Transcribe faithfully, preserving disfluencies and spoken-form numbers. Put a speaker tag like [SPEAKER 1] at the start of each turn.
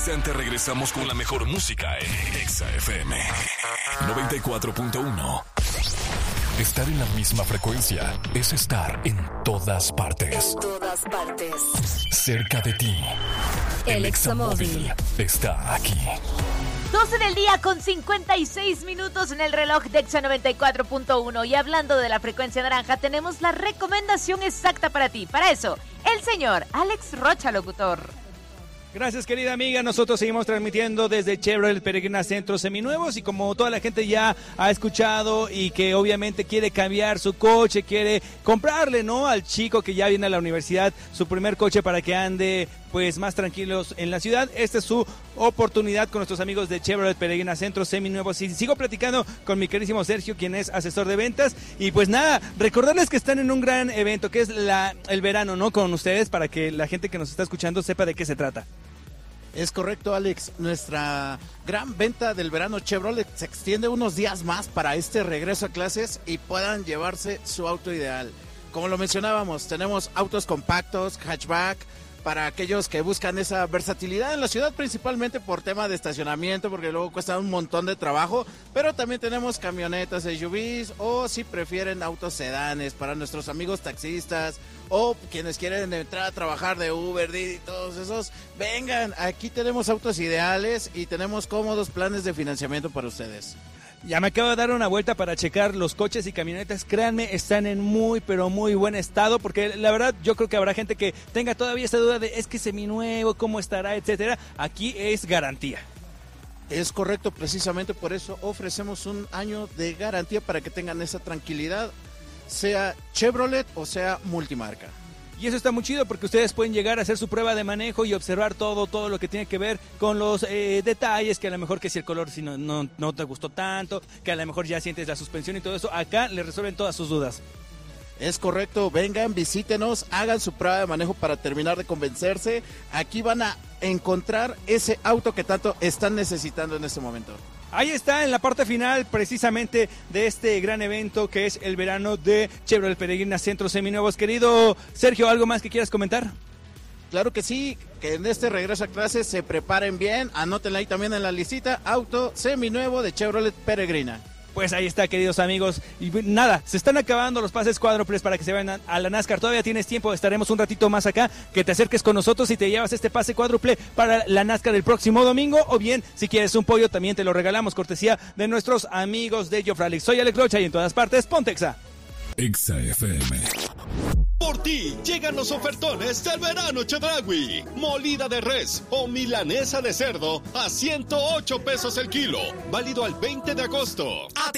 [SPEAKER 1] instante regresamos con la mejor música en Exa F M noventa y cuatro punto uno. Estar en la misma frecuencia es estar en todas partes.
[SPEAKER 2] En todas partes.
[SPEAKER 1] Cerca de ti.
[SPEAKER 2] El Examóvil
[SPEAKER 1] está aquí.
[SPEAKER 3] doce del día con cincuenta y seis minutos en el reloj de Exa noventa y cuatro punto uno. Y hablando de la frecuencia naranja, tenemos la recomendación exacta para ti. Para eso, el señor Alex Rocha, locutor.
[SPEAKER 4] Gracias, querida amiga. Nosotros seguimos transmitiendo desde Chevrolet Peregrina Centros Seminuevos, y como toda la gente ya ha escuchado y que obviamente quiere cambiar su coche, quiere comprarle, ¿no?, al chico que ya viene a la universidad su primer coche para que ande pues más tranquilos en la ciudad, esta es su oportunidad con nuestros amigos de Chevrolet Peregrina Centros Seminuevos. Y sigo platicando con mi queridísimo Sergio, quien es asesor de ventas. Y pues nada, recordarles que están en un gran evento que es la, el verano, ¿no?, con ustedes, para que la gente que nos está escuchando sepa de qué se trata.
[SPEAKER 5] Es correcto, Alex. Nuestra gran venta del verano Chevrolet se extiende unos días más para este regreso a clases y puedan llevarse su auto ideal. Como lo mencionábamos, tenemos autos compactos, hatchback, para aquellos que buscan esa versatilidad en la ciudad, principalmente por tema de estacionamiento, porque luego cuesta un montón de trabajo, pero también tenemos camionetas, S U Vs, o si prefieren autos sedanes para nuestros amigos taxistas, o quienes quieren entrar a trabajar de Uber, Didi, todos esos, vengan, aquí tenemos autos ideales y tenemos cómodos planes de financiamiento para ustedes.
[SPEAKER 4] Ya me acabo de dar una vuelta para checar los coches y camionetas. Créanme, están en muy, pero muy buen estado, porque la verdad yo creo que habrá gente que tenga todavía esa duda de es que seminuevo, cómo estará, etcétera. Aquí es garantía.
[SPEAKER 5] Es correcto, precisamente por eso ofrecemos un año de garantía para que tengan esa tranquilidad, sea Chevrolet o sea multimarca.
[SPEAKER 4] Y eso está muy chido porque ustedes pueden llegar a hacer su prueba de manejo y observar todo, todo lo que tiene que ver con los eh, detalles, que a lo mejor que si el color si no, no, no te gustó tanto, que a lo mejor ya sientes la suspensión y todo eso, acá les resuelven todas sus dudas.
[SPEAKER 5] Es correcto, vengan, visítenos, hagan su prueba de manejo para terminar de convencerse. Aquí van a encontrar ese auto que tanto están necesitando en este momento.
[SPEAKER 4] Ahí está, en la parte final precisamente de este gran evento que es el verano de Chevrolet Peregrina Centros Seminuevos. Querido Sergio, ¿algo más que quieras comentar?
[SPEAKER 5] Claro que sí, que en este regreso a clases se preparen bien, anótenla ahí también en la listita, auto seminuevo de Chevrolet Peregrina.
[SPEAKER 4] Pues ahí está, queridos amigos. Y nada, se están acabando los pases cuádruples para que se vayan a la NASCAR. Todavía tienes tiempo, estaremos un ratito más acá, que te acerques con nosotros y te llevas este pase cuádruple para la NASCAR el próximo domingo. O bien, si quieres un pollo, también te lo regalamos, cortesía de nuestros amigos de Jofralix. Soy Alex Rocha y en todas partes, ponte Exa.
[SPEAKER 1] Exa F M.
[SPEAKER 6] Por ti llegan los ofertones del verano Chedraui. Molida de res o milanesa de cerdo a ciento ocho pesos el kilo. Válido al veinte de agosto.
[SPEAKER 7] Atención.